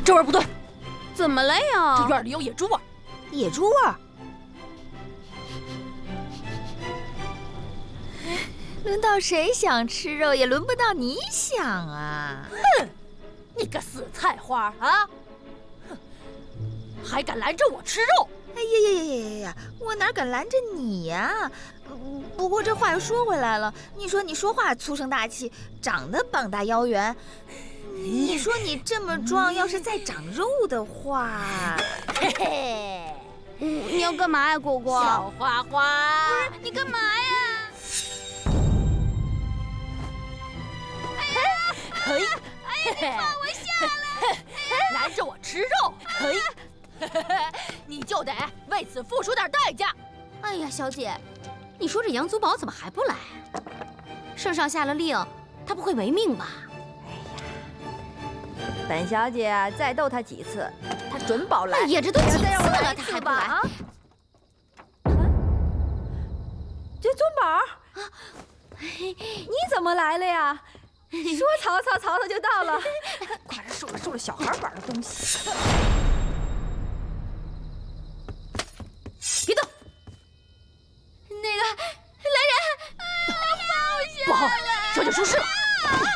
这味儿不对， 怎么了呀？ 这院里有野猪味儿。 野猪味儿？轮到谁想吃肉，也轮不到你想啊！ 哼，你个死菜花啊！哼，还敢拦着我吃肉！ 哎呀呀呀呀呀！我哪敢拦着你呀？不过这话又说回来了，你说话粗声大气，长得膀大腰圆。你说你这么壮，要是再长肉的话， 嘿嘿， 你要干嘛呀，果果？ 小花花， 不是你干嘛呀？ 嘿，哎呀， 放我下来！ 拦着我吃肉，嘿，你就得为此付出点代价。 哎呀，小姐，你说这杨祖宝怎么还不来？圣上下了令，他不会没命吧？ 本小姐再斗他几次，他准保来。 哎呀，这都几次了，他还不来？ 啊！这尊宝，你怎么来了呀？说曹操，曹操就到了。快收了小孩玩的东西。 别动！ 那个来人，放我下来！ 不好，小姐出事了！